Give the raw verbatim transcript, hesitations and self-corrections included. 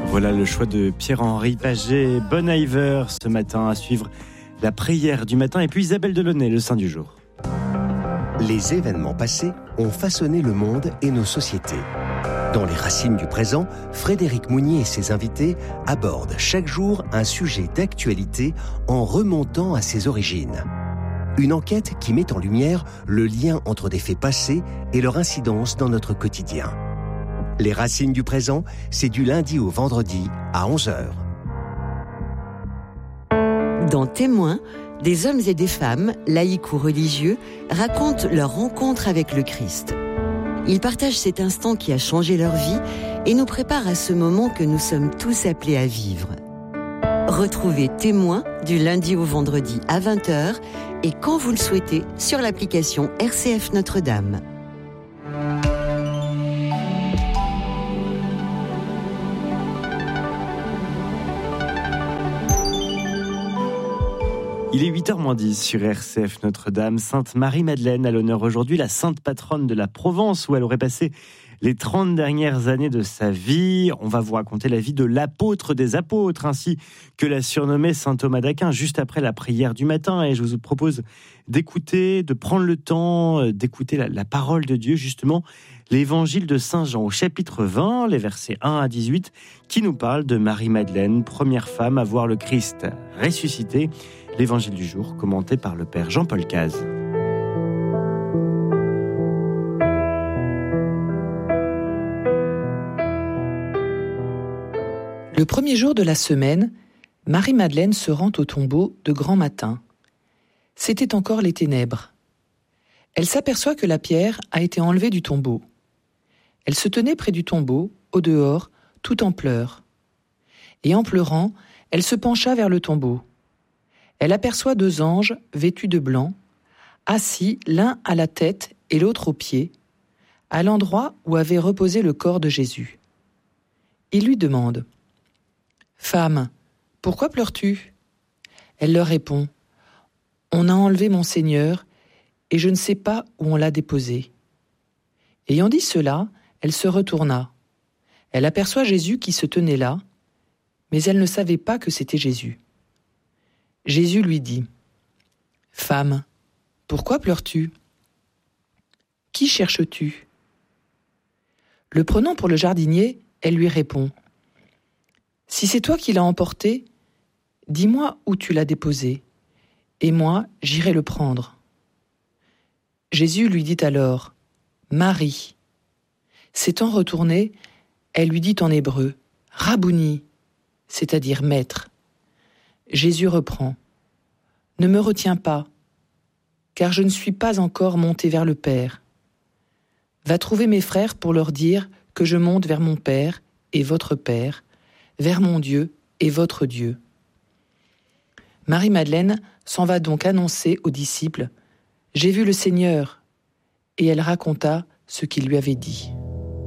Voilà le choix de Pierre-Henri Paget, Bon Iver ce matin, à suivre la prière du matin, et puis Isabelle Delaunay, le saint du jour. Les événements passés ont façonné le monde et nos sociétés. Dans les racines du présent, Frédéric Mounier et ses invités abordent chaque jour un sujet d'actualité en remontant à ses origines. Une enquête qui met en lumière le lien entre des faits passés et leur incidence dans notre quotidien. Les racines du présent, c'est du lundi au vendredi à onze heures. Dans Témoins, des hommes et des femmes, laïcs ou religieux, racontent leur rencontre avec le Christ. Ils partagent cet instant qui a changé leur vie et nous préparent à ce moment que nous sommes tous appelés à vivre. Retrouvez Témoins du lundi au vendredi à vingt heures et quand vous le souhaitez sur l'application R C F Notre-Dame. Il est huit heures moins dix sur R C F Notre-Dame. Sainte Marie-Madeleine à l'honneur aujourd'hui, la sainte patronne de la Provence, où elle aurait passé les trente dernières années de sa vie. On va vous raconter la vie de l'apôtre des apôtres, ainsi que l'a surnommé saint Thomas d'Aquin, juste après la prière du matin. Et je vous propose d'écouter, de prendre le temps d'écouter la, la parole de Dieu, justement, l'évangile de saint Jean au chapitre vingt, les versets un à dix-huit, qui nous parle de Marie-Madeleine, première femme à voir le Christ ressuscité. L'évangile du jour, commenté par le père Jean-Paul Cazes. Le premier jour de la semaine, Marie-Madeleine se rend au tombeau de grand matin. C'était encore les ténèbres. Elle s'aperçoit que la pierre a été enlevée du tombeau. Elle se tenait près du tombeau, au dehors, tout en pleurs. Et en pleurant, elle se pencha vers le tombeau. Elle aperçoit deux anges vêtus de blanc, assis l'un à la tête et l'autre aux pieds, à l'endroit où avait reposé le corps de Jésus. Ils lui demandent « Femme, pourquoi pleures-tu » Elle leur répond « On a enlevé mon Seigneur et je ne sais pas où on l'a déposé. » Ayant dit cela, elle se retourna. Elle aperçoit Jésus qui se tenait là, mais elle ne savait pas que c'était Jésus. Jésus lui dit « Femme, pourquoi pleures-tu ? Qui cherches-tu » Le prenant pour le jardinier, elle lui répond « Si c'est toi qui l'as emporté, dis-moi où tu l'as déposé, et moi j'irai le prendre. » Jésus lui dit alors « Marie ». S'étant retournée, elle lui dit en hébreu « Rabouni », c'est-à-dire maître. Jésus reprend « Ne me retiens pas, car je ne suis pas encore monté vers le Père. Va trouver mes frères pour leur dire que je monte vers mon Père et votre Père, vers mon Dieu et votre Dieu. » Marie-Madeleine s'en va donc annoncer aux disciples « J'ai vu le Seigneur » et elle raconta ce qu'il lui avait dit.